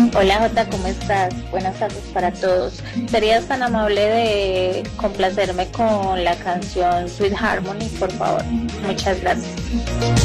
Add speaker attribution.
Speaker 1: Hola Jota, ¿cómo estás? Buenas tardes para todos. ¿Serías tan amable de complacerme con la canción Sweet Harmony, por favor? Muchas gracias.